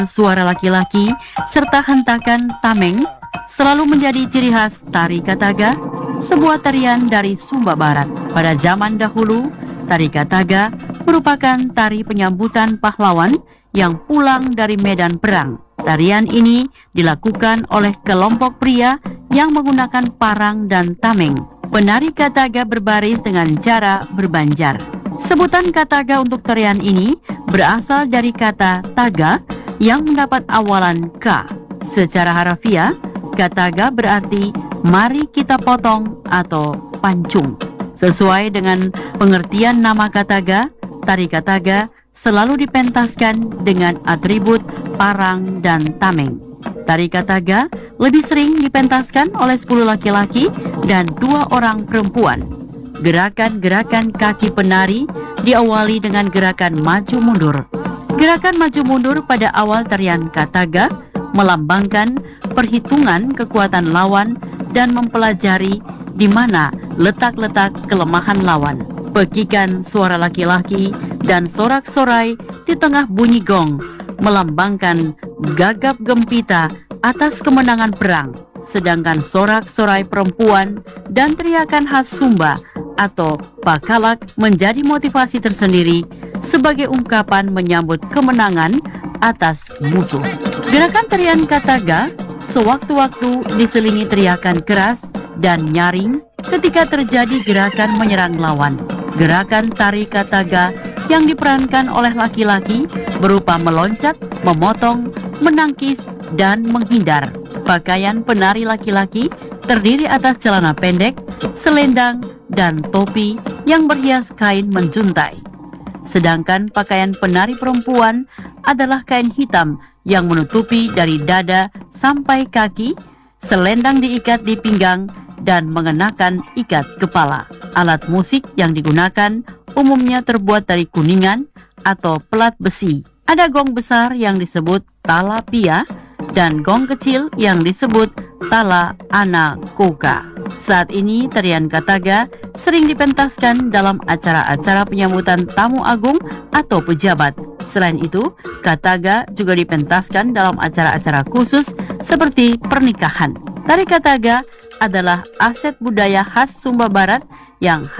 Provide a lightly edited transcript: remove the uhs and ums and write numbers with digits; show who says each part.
Speaker 1: Suara laki-laki serta hentakan tameng selalu menjadi ciri khas tari Kataga, sebuah tarian dari Sumba Barat. Pada zaman dahulu, tari Kataga merupakan tari penyambutan pahlawan yang pulang dari medan perang. Tarian ini dilakukan oleh kelompok pria yang menggunakan parang dan tameng. Penari Kataga berbaris dengan cara berbanjar. Sebutan Kataga untuk tarian ini berasal dari kata taga yang mendapat awalan K. Secara harafiah, Kataga berarti mari kita potong atau pancung. Sesuai dengan pengertian nama Kataga, tari Kataga selalu dipentaskan dengan atribut parang dan tameng. Tari Kataga lebih sering dipentaskan oleh 10 laki-laki dan 2 orang perempuan. Gerakan-gerakan kaki penari diawali dengan gerakan maju mundur. Gerakan maju mundur pada awal tarian Kataga melambangkan perhitungan kekuatan lawan dan mempelajari di mana letak-letak kelemahan lawan. Pekikan suara laki-laki dan sorak-sorai di tengah bunyi gong melambangkan gagap gempita atas kemenangan perang, sedangkan sorak-sorai perempuan dan teriakan khas Sumba atau pakalak menjadi motivasi tersendiri sebagai ungkapan menyambut kemenangan atas musuh. Gerakan tarian Kataga sewaktu-waktu diselingi teriakan keras dan nyaring ketika terjadi gerakan menyerang lawan. Gerakan tari Kataga yang diperankan oleh laki-laki berupa meloncat, memotong, menangkis, dan menghindar. Pakaian penari laki-laki terdiri atas celana pendek, selendang, dan topi yang berhias kain menjuntai. Sedangkan pakaian penari perempuan adalah kain hitam yang menutupi dari dada sampai kaki, selendang diikat di pinggang, dan mengenakan ikat kepala. Alat musik yang digunakan umumnya terbuat dari kuningan atau pelat besi. Ada gong besar yang disebut tala pia dan gong kecil yang disebut tala anakoka. Saat ini tarian Kataga sering dipentaskan dalam acara-acara penyambutan tamu agung atau pejabat. Selain itu, Kataga juga dipentaskan dalam acara-acara khusus seperti pernikahan. Tari Kataga adalah aset budaya khas Sumba Barat yang